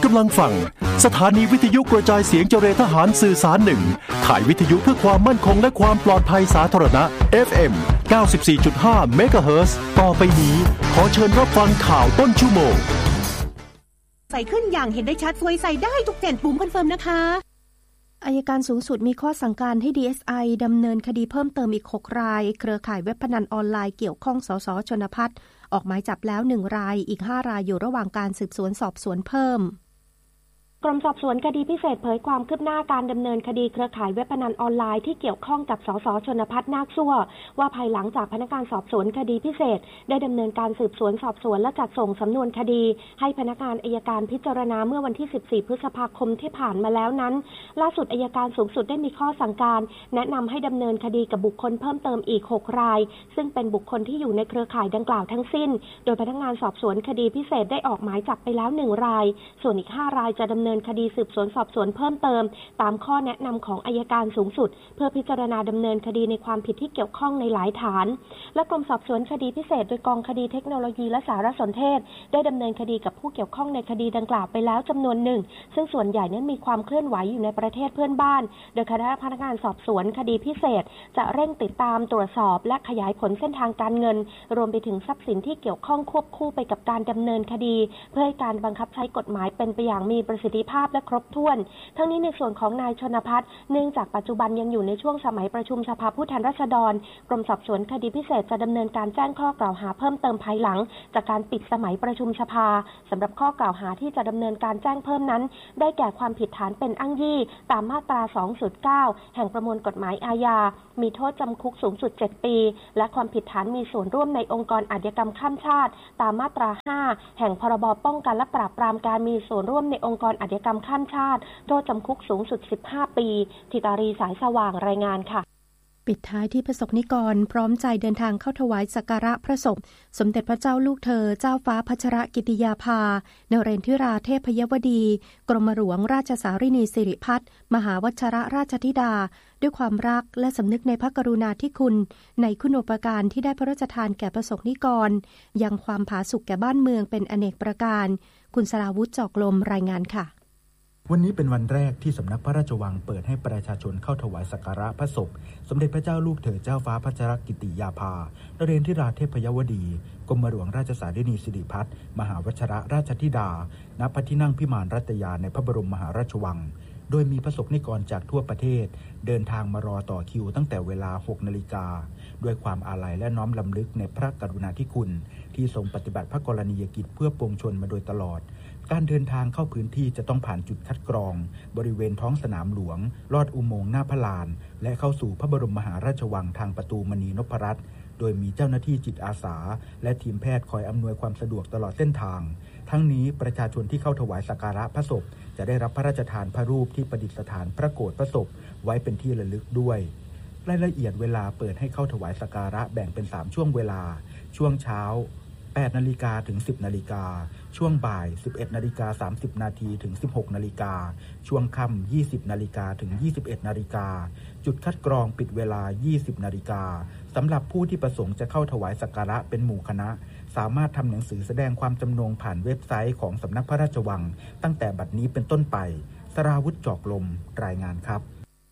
กำลังฟังสถานีวิทยุกระจายเสียงเจรทหารสื่อสาร1ข่ายวิทยุเพื่อความมั่นคงและความปลอดภัยสาธารณะ FM 94.5 เมกะเฮิรตซ์ต่อไปนี้ขอเชิญรับฟังข่าวต้นชั่วโมงใส่ขึ้นอย่างเห็นได้ชัดสวยใส่ได้ทุกปุ่มคอนเฟิร์มนะคะอัยการสูงสุดมีข้อสั่งการให้ DSI ดำเนินคดีเพิ่มเติมอีก6รายเครือข่ายเว็บพนันออนไลน์เกี่ยวข้องสส.ชลพัฒน์ออกหมายจับแล้ว1รายอีก5รายอยู่ระหว่างการสืบสวนสอบสวนเพิ่มกรมสอบสวนคดีพิเศษเผยความคืบหน้าการดำเนินคดีเครือข่ายเว็บพนันออนไลน์ที่เกี่ยวข้องกับสส.ชลพัฒน์นาคซั่วว่าภายหลังจากพนักงานสอบสวนคดีพิเศษได้ดำเนินการสืบสวนสอบสวนและจัดส่งสำนวนคดีให้พนักงานอัยการพิจารณาเมื่อวันที่14พฤษภาคมที่ผ่านมาแล้วนั้นล่าสุดอัยการสูงสุดได้มีข้อสั่งการแนะนำให้ดำเนินคดีกับบุคคลเพิ่มเติมอีก6รายซึ่งเป็นบุคคลที่อยู่ในเครือข่ายดังกล่าวทั้งสิ้นโดยพนักงานสอบสวนคดีพิเศษได้ออกหมายจับไปแล้ว1รายส่วนอีก5รายจะดำเนินคดีสืบสวนสอบสวนเพิ่มเติมตามข้อแนะนำของอัยการสูงสุดเพื่อพิจารณาดำเนินคดีในความผิดที่เกี่ยวข้องในหลายฐานและกรมสอบสวนคดีพิเศษโดยกองคดีเทคโนโลยีและสารสนเทศได้ดำเนินคดีกับผู้เกี่ยวข้องในคดีดังกล่าวไปแล้วจำนวนหนึ่งซึ่งส่วนใหญ่นั้นมีความเคลื่อนไหวอยู่ในประเทศเพื่อนบ้านโดยคณะพนักงานสอบสวนคดีพิเศษจะเร่งติดตามตรวจสอบและขยายผลเส้นทางการเงินรวมไปถึงทรัพย์สินที่เกี่ยวข้องควบคู่ไปกับการดำเนินคดีเพื่อให้การบังคับใช้กฎหมายเป็นไปอย่างมีประสิทธิภาพและครบถ้วนทั้งนี้ในส่วนของนายชนภัทรเนื่องจากปัจจุบันยังอยู่ในช่วงสมัยประชุมสภาผู้แทนราษฎรกรมสอบสวนคดีพิเศษจะดำเนินการแจ้งข้อกล่าวหาเพิ่มเติมภายหลังจากการปิดสมัยประชุมสภาสำหรับข้อกล่าวหาที่จะดำเนินการแจ้งเพิ่มนั้นได้แก่ความผิดฐานเป็นอ้างยี่ตามมาตรา 2.9 แห่งประมวลกฎหมายอาญามีโทษจำคุกสูงสุด7ปีและความผิดฐานมีส่วนร่วมในองค์กรอาชญากรรมข้ามชาติตามมาตรา 5 แห่งพรบป้องกันและปราบปรามการมีส่วนร่วมในองค์กรอาชญากรรมข้ามชาติโทษจำคุกสูงสุด15ปีธิตารีสายสว่างรายงานค่ะปิดท้ายที่ประสบนิกรพร้อมใจเดินทางเข้าถวายสักการะพระศพสมเด็จพระเจ้าลูกเธอเจ้าฟ้าพัชรกิติยาภานเรนทิราเทพยวดีกรมหลวงราชสารินีสิริพัฒน์มหาวชิรราชธิดาด้วยความรักและสำนึกในพระกรุณาธิคุณในคุณูปการที่ได้พระราชทานแก่ประสบนิกรยังความผาสุกแก่บ้านเมืองเป็นอเนกประการคุณสราวุธจอกลมรายงานค่ะวันนี้เป็นวันแรกที่สำนักพระราชวังเปิดให้ประชาชนเข้าถวายสักการะพระศพสมเด็จพระเจ้าลูกเธอเจ้าฟ้าพัชรกิติยาภานเรนทิราเทพยวดีกรมหลวงราชสารินีสิริพัฒน์มหาวชิรราชธิดาณพระที่นั่งพิมานรัตยาในพระบรมมหาราชวังโดยมีประสบนิกรจากทั่วประเทศเดินทางมารอต่อคิวตั้งแต่เวลา 6 นาฬิกาด้วยความอาลัยและน้อมรำลึกในพระกรุณาธิคุณที่ทรงปฏิบัติพระกรณียกิจเพื่อปวงชนมาโดยตลอดการเดินทางเข้าพื้นที่จะต้องผ่านจุดคัดกรองบริเวณท้องสนามหลวงลอดอุโมงค์หน้าพระลานและเข้าสู่พระบรมมหาราชวังทางประตูมณีนพรัตน์โดยมีเจ้าหน้าที่จิตอาสาและทีมแพทย์คอยอำนวยความสะดวกตลอดเส้นทางทั้งนี้ประชาชนที่เข้าถวายสักการะพระศพจะได้รับพระราชทานพระรูปที่ประดิษฐานพระโกฐพระศพไว้เป็นที่ระลึกด้วยรายละเอียดเวลาเปิดให้เข้าถวายสักการะแบ่งเป็น3ช่วงเวลาช่วงเช้า8 นาฬิกาถึง 10 นาฬิกาช่วงบ่าย 11 นาฬิกา 30 นาทีถึง 16 นาฬิกาช่วงค่ำ 20 นาฬิกาถึง 21 นาฬิกาจุดคัดกรองปิดเวลา 20 นาฬิกาสำหรับผู้ที่ประสงค์จะเข้าถวายสักการะเป็นหมู่คณะสามารถทำหนังสือแสดงความจำนงผ่านเว็บไซต์ของสำนักพระราชวังตั้งแต่บัดนี้เป็นต้นไปสราวุธจอกลมรายงานครับ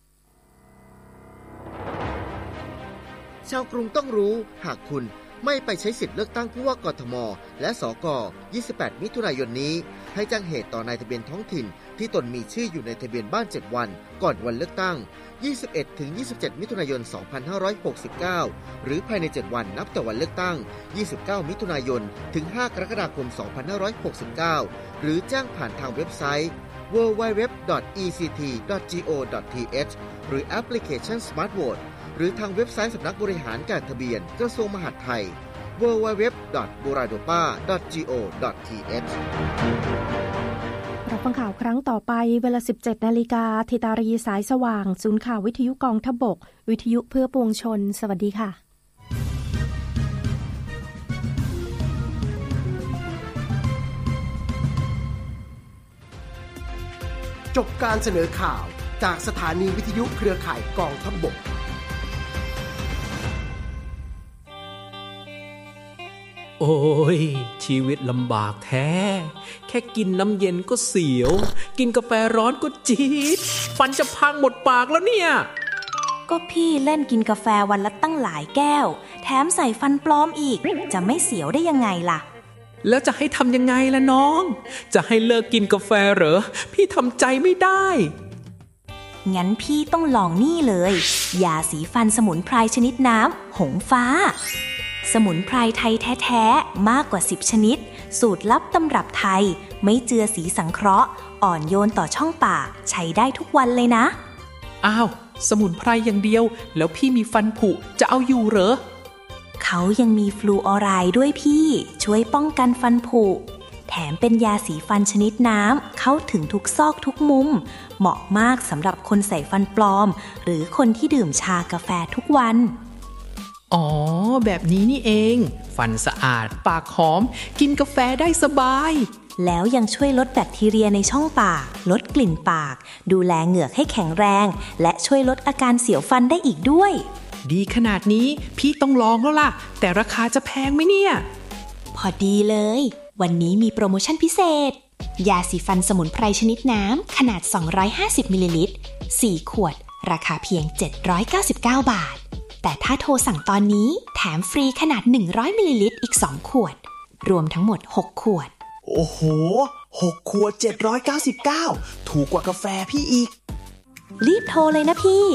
ชาวกรุงต้องรู้หากคุณไม่ไปใช้สิทธิ์เลือกตั้งผู้ว่ากทมและสก28 มิถุนายนนี้ให้แจ้งเหตุต่อนายทะเบียนท้องถิ่นที่ตนมีชื่ออยู่ในทะเบียนบ้าน7วันก่อนวันเลือกตั้ง 21-27 มิถุนายน 2569 หรือภายใน7วันนับแต่วันเลือกตั้ง 29 มิถุนายน ถึง 5 กรกฎาคม 2569 หรือแจ้งผ่านทางเว็บไซต์ www.ect.go.th หรือแอปพลิเคชัน Smart Vote หรือทางเว็บไซต์สำนักบริหารการทะเบียนกระทรวงมหาดไทย www.buradopa.go.th รับฟังข่าวครั้งต่อไปเวลา 17 นาฬิกาธิตารีสายสว่างศูนย์ข่าววิทยุกองทัพบกวิทยุเพื่อปวงชนสวัสดีค่ะจบการเสนอข่าวจากสถานีวิทยุเครือข่ายกองทัพบกโอ้ยชีวิตลำบากแท้แค่กินน้ำเย็นก็เสียวกินกาแฟร้อนก็จี๊ดฟันจะพังหมดปากแล้วเนี่ยก็พี่เล่นกินกาแฟวันละตั้งหลายแก้วแถมใส่ฟันปลอมอีกจะไม่เสียวได้ยังไงล่ะแล้วจะให้ทำยังไงล่ะน้องจะให้เลิกกินกาแฟเหรอพี่ทำใจไม่ได้งั้นพี่ต้องลองนี่เลยยาสีฟันสมุนไพรชนิดน้ำหงฟ้าสมุนไพรไทยแท้ๆมากกว่า10ชนิดสูตรลับตำรับไทยไม่เจือสีสังเคราะห์อ่อนโยนต่อช่องปากใช้ได้ทุกวันเลยนะอ้าวสมุนไพรอย่างเดียวแล้วพี่มีฟันผุจะเอาอยู่เหรอเขายังมีฟลูออไรด์ด้วยพี่ช่วยป้องกันฟันผุแถมเป็นยาสีฟันชนิดน้ำเข้าถึงทุกซอกทุกมุมเหมาะมากสำหรับคนใส่ฟันปลอมหรือคนที่ดื่มชากาแฟทุกวันอ๋อแบบนี้นี่เองฟันสะอาดปากหอมกินกาแฟได้สบายแล้วยังช่วยลดแบคทีเรียในช่องปากลดกลิ่นปากดูแลเหงือกให้แข็งแรงและช่วยลดอาการเสียวฟันได้อีกด้วยดีขนาดนี้พี่ต้องลองแล้วล่ะแต่ราคาจะแพงไหมเนี่ยพอดีเลยวันนี้มีโปรโมชั่นพิเศษยาสีฟันสมุนไพรชนิดน้ำขนาด250มิลลิลิตร4ขวดราคาเพียง799บาทแต่ถ้าโทรสั่งตอนนี้แถมฟรีขนาด100มิลลิลิตรอีก2ขวดรวมทั้งหมด6ขวดโอ้โห6ขวด799ถูกกว่ากาแฟพี่อีกรีบโทรเลยนะพี่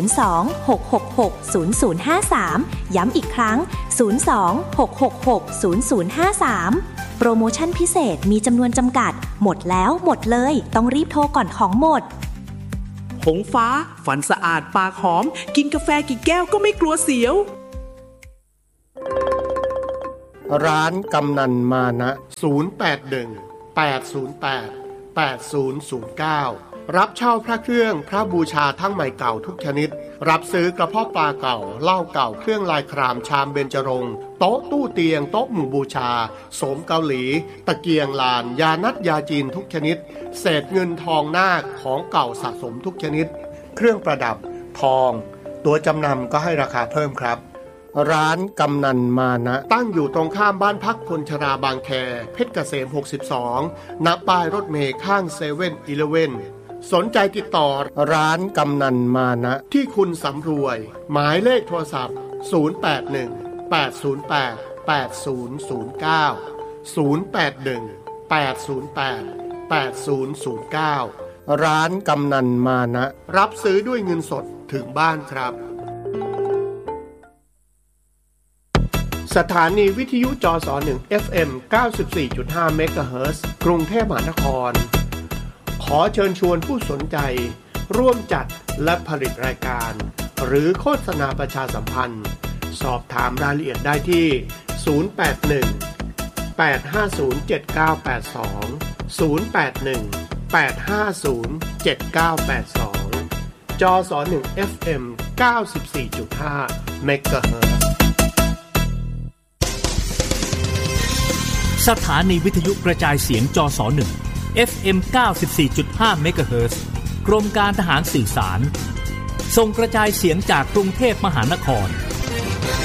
02-666-0053ย้ำอีกครั้ง02-666-0053โปรโมชั่นพิเศษมีจำนวนจำกัดหมดแล้วหมดเลยต้องรีบโทรก่อนของหมดหงฟ้าฟันสะอาดปากหอมกินกาแฟกี่แก้วก็ไม่กลัวเสียวร้านกำนันมานะ081-808-8009รับเช่าพระเครื่องพระบูชาทั้งใหม่เก่าทุกชนิดรับซื้อกระเพาะปลาเก่าเหล้าเก่าเครื่องลายครามชามเบญจรงค์โต๊ะตู้เตียงโต๊ะหมู่บูชาโสมเกาหลีตะเกียงลานยานัดยาจีนทุกชนิดเศษเงินทองนาคของเก่าสะสมทุกชนิดเครื่องประดับทองตัวจำนำก็ให้ราคาเพิ่มครับร้านกำนันมานะตั้งอยู่ตรงข้ามบ้านพักคนชราบางแคเพชรเกษม62ณป้ายรถเมล์ข้าง7-Elevenสนใจติดต่อร้านกำนันมานะที่คุณสำรวยหมายเลขโทรศัพท์081-808-8009 ร้านกำนันมานะรับซื้อด้วยเงินสดถึงบ้านครับสถานีวิทยุจส1 FM 94.5 เมกะเฮิรตซ์กรุงเทพมหานครขอเชิญชวนผู้สนใจร่วมจัดและผลิตรายการหรือโฆษณาประชาสัมพันธ์สอบถามรายละเอียดได้ที่081-850-7982 081-850-7982 จส1 FM 94.5 เมกะเฮิรตซ์สถานีวิทยุกระจายเสียงจส1 FM 94.5 เมกะเฮิรตซ์กรมการทหารสื่อสารส่งกระจายเสียงจากกรุงเทพมหานคร